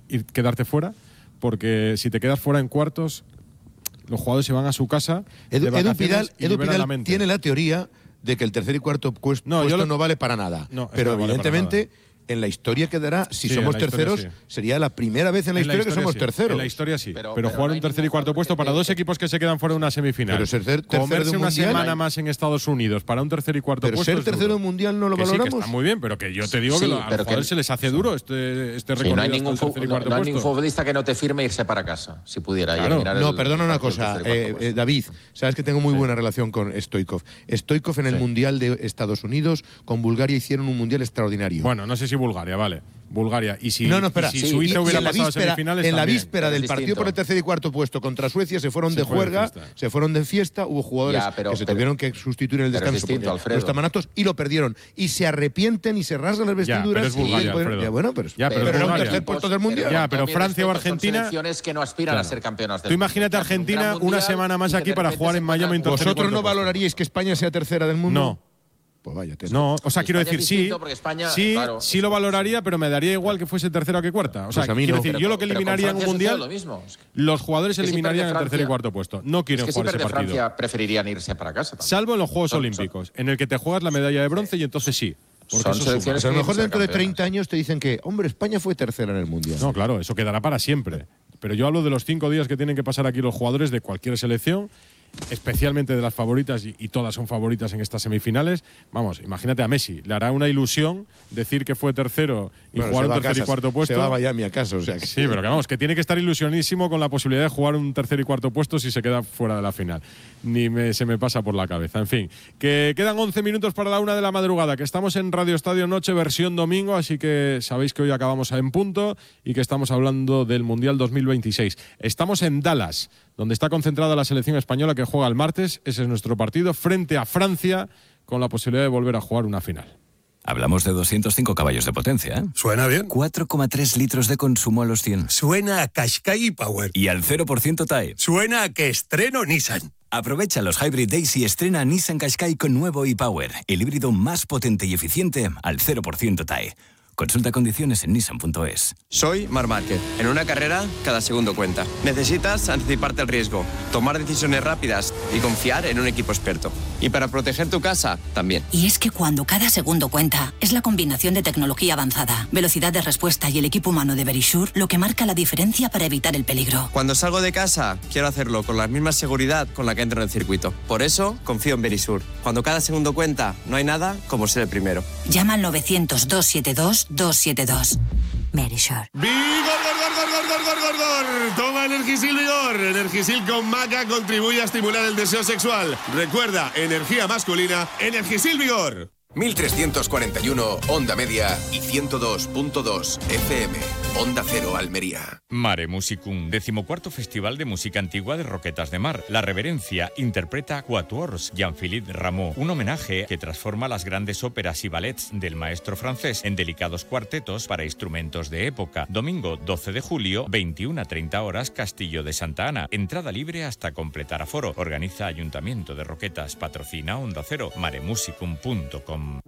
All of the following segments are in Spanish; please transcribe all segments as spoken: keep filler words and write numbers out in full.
ir, quedarte fuera, porque si te quedas fuera en cuartos, los jugadores se van a su casa. Edu, de Edu Pidal, y Edu Pidal la mente. tiene la teoría de que el tercer y cuarto puesto no, puesto lo, no vale para nada. No, pero no vale evidentemente en la historia quedará, si sí, somos terceros, sí. sería la primera vez en la, en historia, la historia que somos sí. terceros. En la historia sí, pero, pero, pero jugar no un tercer y cuarto puesto para dos equipos que se quedan fuera de una semifinal. Pero ser ter tercero comerse de un una mundial, semana más en Estados Unidos para un tercer y cuarto pero puesto. Pero ser tercero de mundial no lo que valoramos. Sí, que está muy bien, pero que yo te digo sí, que lo, a los jugadores que, se les hace duro este, este sí, recorrido. No hay ningún, hasta el tercer y cuarto no, no puesto. hay ningún futbolista que no te firme irse para casa, si pudiera. Claro. Y no, el, perdona una cosa, eh, eh, David. Sabes que tengo muy sí. buena relación con Stoichkov. Stoichkov en el sí. Mundial de Estados Unidos, con Bulgaria hicieron un mundial extraordinario. Bueno, no sé si Bulgaria, vale. Bulgaria. Y si, no, no, espera. Y si sí, Suiza y, hubiera y pasado víspera, a semifinales en la también. víspera del partido distinto. por el tercer y cuarto puesto contra Suecia se fueron se de juerga, de se fueron de fiesta, hubo jugadores ya, pero, que se pero, tuvieron que sustituir en el descanso distinto, porque no estaban aptos y lo perdieron. Y se arrepienten y se rasgan las vestiduras. Ya, pero es Bulgaria, poder, ya, bueno, pero, ya, pero, pero es era un tercer puesto del mundial. Ya, pero Francia o Argentina. Son selecciones que no aspiran claro. a ser campeonas del Tú imagínate Argentina mundial, una semana más aquí para jugar en Miami. ¿Vosotros no valoraríais que España sea tercera del mundo? No. Pues vaya, no, o sea, quiero decir, sí, España, sí, claro, sí lo valoraría, pero me daría igual que fuese tercera que cuarta. O sea, pues a mí quiero no. decir, pero, yo lo que eliminaría en un mundial, lo mismo. los jugadores es que eliminarían si el tercer y cuarto puesto. No quieren es que jugar si ese partido. Francia preferirían irse para casa. También. Salvo en los Juegos son, Olímpicos, son, en el que te juegas la medalla de bronce y entonces sí. Porque son selecciones a lo mejor dentro de treinta años te dicen que, hombre, España fue tercera en el mundial. No, claro, eso quedará para siempre. Pero yo hablo de los cinco días que tienen que pasar aquí los jugadores de cualquier selección, especialmente de las favoritas, y, y todas son favoritas en estas semifinales. Vamos, imagínate a Messi, le hará una ilusión decir que fue tercero y bueno, jugar un tercer casa, y cuarto puesto. Se va a Miami a casa, o sea que... Sí, pero que vamos, que tiene que estar ilusionísimo con la posibilidad de jugar un tercer y cuarto puesto si se queda fuera de la final. Ni me, se me pasa por la cabeza. En fin, que quedan once minutos para la una de la madrugada, que estamos en Radio Estadio Noche versión domingo, así que sabéis que hoy acabamos en punto y que estamos hablando del Mundial dos mil veintiséis. Estamos en Dallas, donde está concentrada la selección española que juega el martes. Ese es nuestro partido frente a Francia, con la posibilidad de volver a jugar una final. Hablamos de doscientos cinco caballos de potencia, ¿eh? Suena bien. cuatro coma tres litros de consumo a los cien. Suena a Qashqai Power. Y al cero por ciento T A E. Suena a que estreno Nissan. Aprovecha los Hybrid Days y estrena Nissan Qashqai con nuevo e-Power, el híbrido más potente y eficiente al cero por ciento T A E. Consulta condiciones en nissan punto es. Soy Marc Márquez. En una carrera, cada segundo cuenta. Necesitas anticiparte al riesgo, tomar decisiones rápidas y confiar en un equipo experto. Y para proteger tu casa, también. Y es que cuando cada segundo cuenta, es la combinación de tecnología avanzada, velocidad de respuesta y el equipo humano de Verisure lo que marca la diferencia para evitar el peligro. Cuando salgo de casa, quiero hacerlo con la misma seguridad con la que entro en el circuito. Por eso, confío en Verisure. Cuando cada segundo cuenta, no hay nada como ser el primero. Llama al novecientos, doscientos setenta y dos, doscientos setenta y dos. Verisure. ¡Vigor, gor, gor, gor, gor, gor, gor, gor! Toma Energisil Vigor. Energisil con maca contribuye a estimular el deseo sexual. Recuerda, energía masculina, Energisil Vigor. mil trescientos cuarenta y uno Onda Media y ciento dos punto dos F M. Onda Cero Almería. Mare Musicum, decimocuarto Festival de Música Antigua de Roquetas de Mar. La Reverencia interpreta Quatuors, Jean-Philippe Rameau, un homenaje que transforma las grandes óperas y ballets del maestro francés en delicados cuartetos para instrumentos de época. Domingo doce de julio, veintiuna a treinta horas, Castillo de Santa Ana. Entrada libre hasta completar aforo. Organiza Ayuntamiento de Roquetas. Patrocina Onda Cero. maremusicum punto com.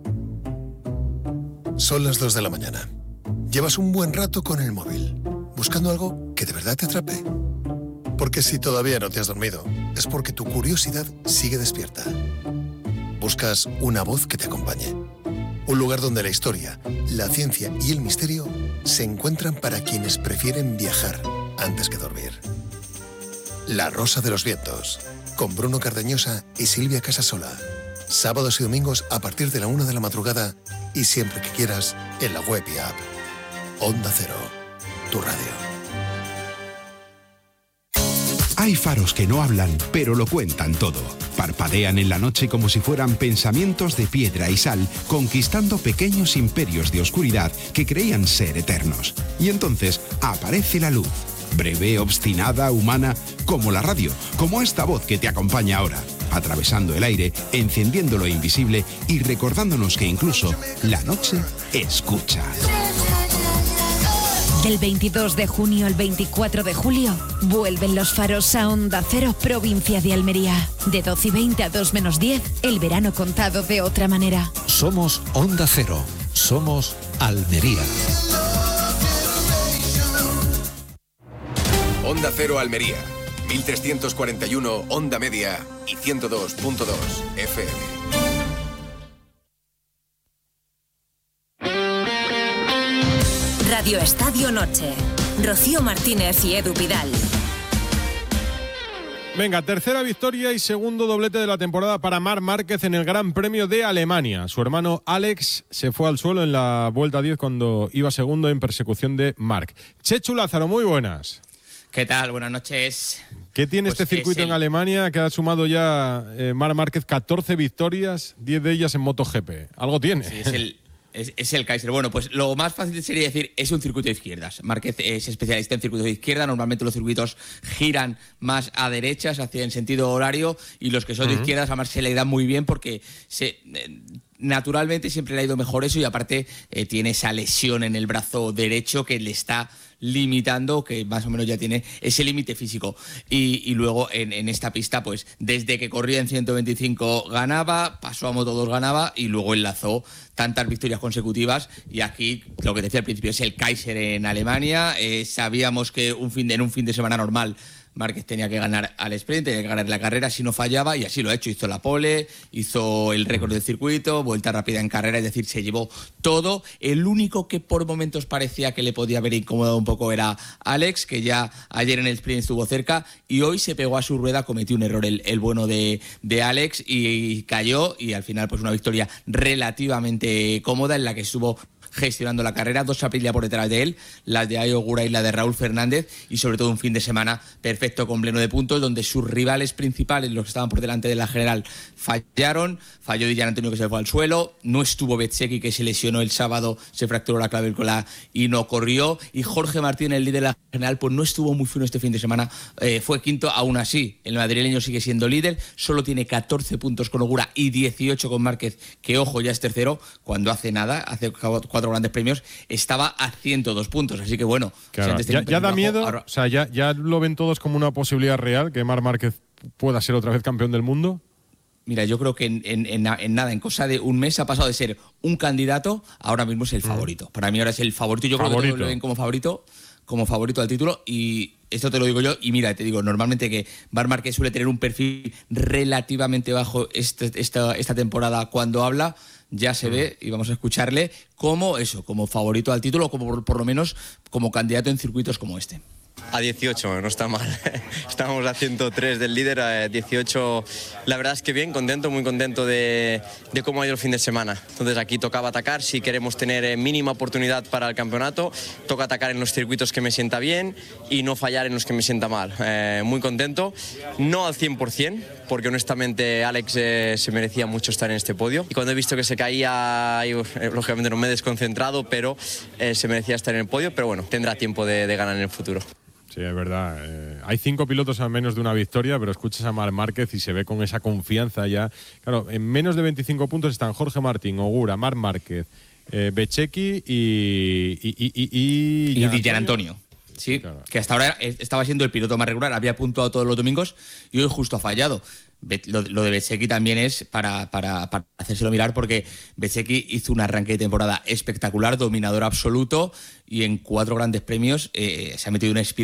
Son las dos de la mañana. Llevas un buen rato con el móvil, buscando algo que de verdad te atrape. Porque si todavía no te has dormido, es porque tu curiosidad sigue despierta. Buscas una voz que te acompañe. Un lugar donde la historia, la ciencia y el misterio se encuentran para quienes prefieren viajar antes que dormir. La Rosa de los Vientos, con Bruno Cardeñosa y Silvia Casasola. Sábados y domingos a partir de la una de la madrugada y siempre que quieras en la web y app. Onda Cero, tu radio. Hay faros que no hablan, pero lo cuentan todo. Parpadean en la noche como si fueran pensamientos de piedra y sal, conquistando pequeños imperios de oscuridad que creían ser eternos. Y entonces aparece la luz. Breve, obstinada, humana, como la radio, como esta voz que te acompaña ahora, atravesando el aire, encendiendo lo invisible y recordándonos que incluso la noche escucha. Del veintidós de junio al veinticuatro de julio, vuelven los faros a Onda Cero, provincia de Almería. De doce y veinte a dos menos diez, el verano contado de otra manera. Somos Onda Cero, somos Almería. Onda Cero Almería, mil trescientos cuarenta y uno onda media y ciento dos punto dos F M. Radio Estadio Noche. Rocío Martínez y Edu Vidal. Venga, tercera victoria y segundo doblete de la temporada para Marc Márquez en el Gran Premio de Alemania. Su hermano Alex se fue al suelo en la vuelta diez cuando iba segundo en persecución de Marc. Chechu Lázaro, muy buenas. ¿Qué tal? Buenas noches. ¿Qué tiene pues este circuito el... en Alemania que ha sumado ya eh, Marc Márquez catorce victorias, diez de ellas en MotoGP? Algo tiene. Sí, es el... Es, es el Kaiser. Bueno, pues lo más fácil sería decir, es un circuito de izquierdas. Márquez es especialista en circuitos de izquierda. Normalmente los circuitos giran más a derechas, hacia en sentido horario, y los que son uh-huh. de izquierdas a Marc se le dan muy bien porque se... Eh, naturalmente siempre le ha ido mejor eso, y aparte eh, tiene esa lesión en el brazo derecho que le está limitando, que más o menos ya tiene ese límite físico. Y, y luego en, en esta pista, pues desde que corría en ciento veinticinco ganaba, pasó a Moto dos ganaba y luego enlazó tantas victorias consecutivas. Y aquí, lo que decía al principio, es el Kaiser en Alemania. Eh, sabíamos que un fin de, en un fin de semana normal Márquez tenía que ganar al sprint, tenía que ganar la carrera si no fallaba, y así lo ha hecho. Hizo la pole, hizo el récord del circuito, vuelta rápida en carrera, es decir, se llevó todo. El único que por momentos parecía que le podía haber incomodado un poco era Alex, que ya ayer en el sprint estuvo cerca y hoy se pegó a su rueda, cometió un error el, el bueno de, de Alex y cayó, y al final pues una victoria relativamente cómoda en la que estuvo gestionando la carrera, dos Aprilia por detrás de él, las de Ayo Ogura y la de Raúl Fernández, y sobre todo un fin de semana perfecto con pleno de puntos, donde sus rivales principales, los que estaban por delante de la general, fallaron. Falló Dillan Antonio, que se fue al suelo, no estuvo Bezzecchi, que se lesionó el sábado, se fracturó la clavícula y no corrió, y Jorge Martín, el líder de la general, pues no estuvo muy fino este fin de semana, eh, fue quinto. Aún así, el madrileño sigue siendo líder, solo tiene catorce puntos con Ogura y dieciocho con Márquez, que ojo, ya es tercero, cuando hace nada, hace cuatro grandes premios, estaba a ciento dos puntos, así que bueno. Claro, si ya, ya da bajo, miedo, ahora... o sea, ya, ya lo ven todos como una posibilidad real, que Marc Márquez pueda ser otra vez campeón del mundo. Mira, yo creo que en, en, en, en nada, en cosa de un mes ha pasado de ser un candidato, ahora mismo es el favorito. Para mí ahora es el favorito, yo favorito. creo que lo ven como favorito, como favorito al título, y esto te lo digo yo, y mira, te digo, normalmente que Marc Márquez suele tener un perfil relativamente bajo este, esta, esta temporada cuando habla, ya se ve, y vamos a escucharle como eso, como favorito al título, como por, por lo menos como candidato en circuitos como este. A dieciocho, no está mal. Estábamos a ciento tres del líder, a dieciocho. La verdad es que bien, contento, muy contento de, de cómo ha ido el fin de semana. Entonces aquí tocaba atacar, si queremos tener mínima oportunidad para el campeonato, toca atacar en los circuitos que me sienta bien y no fallar en los que me sienta mal. Eh, muy contento, no al cien por ciento, porque honestamente Alex eh, se merecía mucho estar en este podio. Y cuando he visto que se caía, yo, eh, lógicamente no me he desconcentrado, pero eh, se merecía estar en el podio, pero bueno, tendrá tiempo de, de ganar en el futuro. Sí, es verdad. Eh, hay cinco pilotos a menos de una victoria, pero escuchas a Marc Márquez y se ve con esa confianza ya. Claro, en menos de veinticinco puntos están Jorge Martín, Ogura, Marc Márquez, eh, Bezzecchi y... Y, y, y, y, y Dillan Antonio. Sí, claro. Que hasta ahora estaba siendo el piloto más regular, había puntuado todos los domingos y hoy justo ha fallado. Lo, lo de Bezzecchi también es para, para, para hacérselo mirar, porque Bezzecchi hizo un arranque de temporada espectacular, dominador absoluto, y en cuatro grandes premios eh, se ha metido una espiral